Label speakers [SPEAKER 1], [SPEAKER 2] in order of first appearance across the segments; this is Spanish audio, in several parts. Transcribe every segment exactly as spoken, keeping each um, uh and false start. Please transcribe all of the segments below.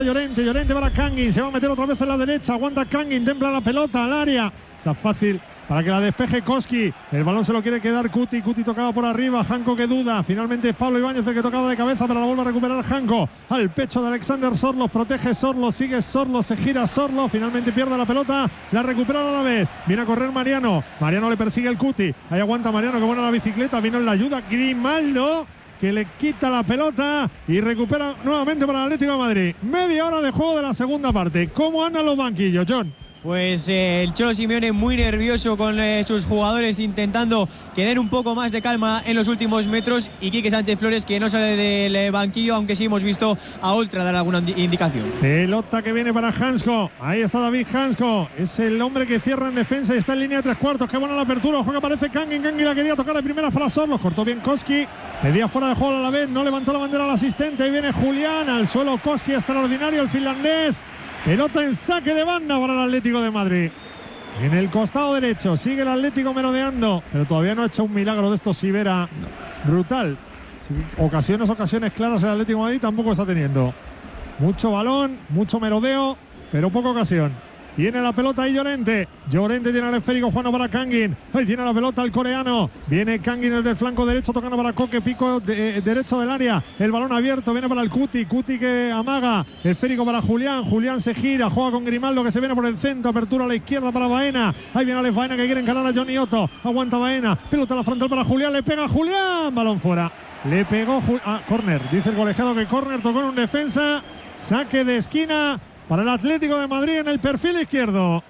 [SPEAKER 1] Llorente, Llorente para Kangin, se va a meter otra vez en la derecha, aguanta Kangin, templa la pelota al área, o sea, fácil para que la despeje Koski, el balón se lo quiere quedar Cuti, Cuti tocaba por arriba, Janko que duda, finalmente es Pablo Ibáñez el que tocaba de cabeza, pero la vuelve a recuperar Janko, al pecho de Alexander Sorlos, protege Sorlos, sigue Sorlos, se gira Sorlos, finalmente pierde la pelota, la recupera a la vez, viene a correr Mariano, Mariano le persigue el Cuti, ahí aguanta Mariano, que buena la bicicleta, vino en la ayuda Grimaldo, que le quita la pelota y recupera nuevamente para el Atlético de Madrid. Media hora de juego de la segunda parte. ¿Cómo andan los banquillos, John?
[SPEAKER 2] Pues eh, el Cholo Simeone muy nervioso con eh, sus jugadores, intentando que den un poco más de calma en los últimos metros, y Quique Sánchez Flores que no sale del eh, banquillo, aunque sí hemos visto a Oltra dar alguna indicación.
[SPEAKER 1] Pelota que viene para Hansko, ahí está David Hansko, es el hombre que cierra en defensa y está en línea de tres cuartos. Qué buena la apertura, juega, aparece Kangin, Kangin la quería tocar de primeras para Sorlos, cortó bien Koski, pedía fuera de juego a la vez, no levantó la bandera al asistente, ahí viene Julián, al suelo Koski, extraordinario el finlandés. Pelota en saque de banda para el Atlético de Madrid. En el costado derecho sigue el Atlético merodeando, pero todavía no ha hecho un milagro de estos Sivera. No. Brutal. Sí, ocasiones, ocasiones claras el Atlético de Madrid tampoco está teniendo. Mucho balón, mucho merodeo, pero poca ocasión. Tiene la pelota ahí Llorente. Llorente tiene el esférico jugando para Kangin. Ahí tiene la pelota el coreano. Viene Kangin el del flanco derecho tocando para Koke. Pico de, eh, derecho del área. El balón abierto. Viene para el Cuti. Cuti que amaga. Esférico para Julián. Julián se gira. Juega con Grimaldo que se viene por el centro. Apertura a la izquierda para Baena. Ahí viene Alex Baena que quiere encarar a Johnny Otto. Aguanta Baena. Pelota a la frontal para Julián. Le pega a Julián. Balón fuera. Le pegó a ah, córner. Dice el colegiado que córner. Tocó en un defensa. Saque de esquina para el Atlético de Madrid en el perfil izquierdo.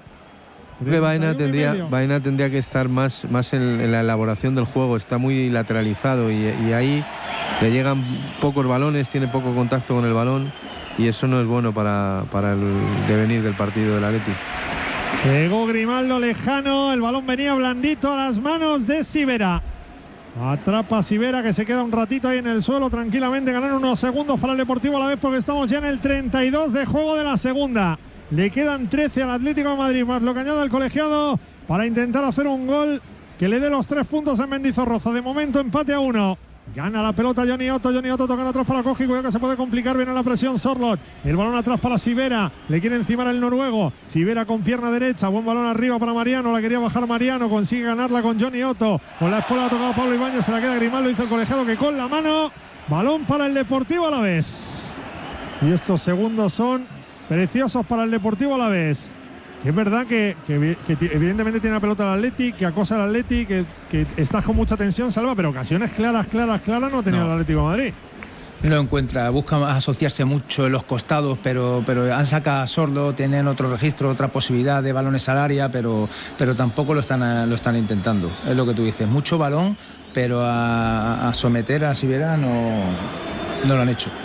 [SPEAKER 3] Creo que Baena tendría, Baena tendría que estar más, más en, en la elaboración del juego. Está muy lateralizado y, y ahí le llegan pocos balones, tiene poco contacto con el balón y eso no es bueno para, para el devenir del partido del Atlético.
[SPEAKER 1] Pegó Grimaldo lejano, el balón venía blandito a las manos de Sivera. Atrapa Sivera que se queda un ratito ahí en el suelo tranquilamente. Ganaron unos segundos para el Deportivo a la vez porque estamos ya en el treinta y dos de juego de la segunda. Le quedan trece al Atlético de Madrid más lo que añade el colegiado para intentar hacer un gol que le dé los tres puntos en Mendizorroza. De momento empate a uno. Gana la pelota Johnny Otto, Johnny Otto tocando atrás para Koski, cuidado que se puede complicar, viene la presión Sorloth, el balón atrás para Sivera, le quiere encimar el noruego, Sivera con pierna derecha, buen balón arriba para Mariano, la quería bajar Mariano, consigue ganarla con Johnny Otto, con la espalda ha tocado Pablo Ibáñez, se la queda Grimaldo, dice el colegiado que con la mano, balón para el Deportivo Alavés. Y estos segundos son preciosos para el Deportivo Alavés. Es verdad que, que, que evidentemente tiene la pelota el Atleti, que acosa al Atleti, que, que estás con mucha tensión, Salva, pero ocasiones claras, claras, claras no tenía no. el Atlético de Madrid.
[SPEAKER 4] No lo encuentra, busca asociarse mucho en los costados, pero, pero han sacado a Sordo, tienen otro registro, otra posibilidad de balones al área, pero, pero tampoco lo están, lo están intentando. Es lo que tú dices, mucho balón, pero a, a someter a Sivera no, no lo han hecho.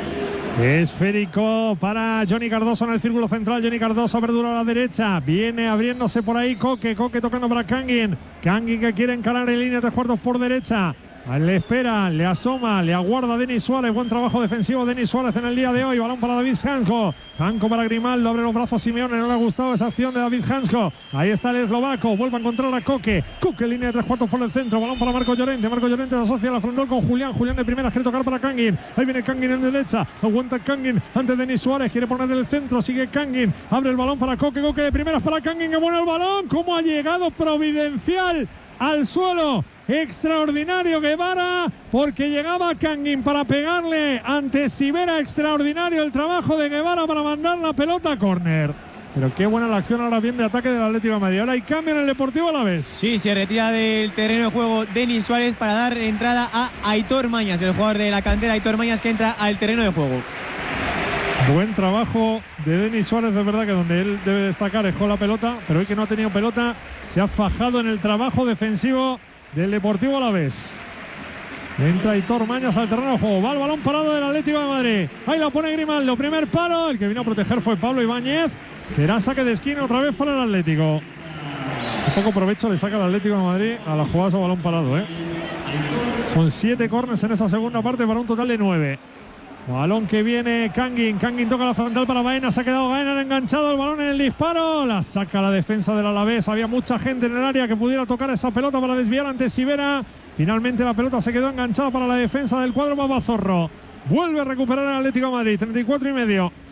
[SPEAKER 1] Esférico para Johnny Cardoso en el círculo central. Johnny Cardoso, apertura a la derecha. Viene abriéndose por ahí Koke. Koke tocando para Kangin. Kangin que quiere encarar en línea tres cuartos por derecha. Le espera, le asoma, le aguarda Denis Suárez. Buen trabajo defensivo Denis Suárez en el día de hoy. Balón para David Hansko. Hansko para Grimaldo. Abre los brazos Simeone. No le ha gustado esa acción de David Hansko. Ahí está el eslovaco. Vuelve a encontrar a Koke. Koke en línea de tres cuartos por el centro. Balón para Marco Llorente. Marco Llorente se asocia a la frontal con Julián. Julián de primera quiere tocar para Kangin. Ahí viene Kangin en derecha. Aguanta Kangin ante Denis Suárez. Quiere poner el centro. Sigue Kangin. Abre el balón para Koke. Koke de primeras para Kangin. Que bueno el balón. ¿Cómo ha llegado providencial al suelo? Extraordinario Guevara, porque llegaba Kangin para pegarle ante Sivera. Extraordinario el trabajo de Guevara para mandar la pelota a córner. Pero qué buena la acción ahora bien de ataque del Atlético de Madrid. Ahora hay cambio en el Deportivo Alavés.
[SPEAKER 2] Sí, se retira del terreno de juego Denis Suárez para dar entrada a Aitor Mañas, el jugador de la cantera Aitor Mañas, que entra al terreno de juego.
[SPEAKER 1] Buen trabajo de Denis Suárez, de verdad que donde él debe destacar es con la pelota, pero hoy que no ha tenido pelota se ha fajado en el trabajo defensivo del Deportivo Alavés. Entra Aitor Mañas al terreno de juego. Va el balón parado del Atlético de Madrid. Ahí la pone Grimaldo. Primer palo. El que vino a proteger fue Pablo Ibáñez. Será saque de esquina otra vez para el Atlético. Un poco provecho le saca el Atlético de Madrid a la jugada a balón parado, ¿eh? Son siete córners en esa segunda parte para un total de nueve. Balón que viene Kangin. Kangin toca la frontal para Baena. Se ha quedado Baena enganchado. El balón en el disparo. La saca la defensa del Alavés. Había mucha gente en el área que pudiera tocar esa pelota para desviar ante Sivera. Finalmente la pelota se quedó enganchada para la defensa del cuadro Babazorro. Vuelve a recuperar el Atlético de Madrid. treinta y cuatro y medio.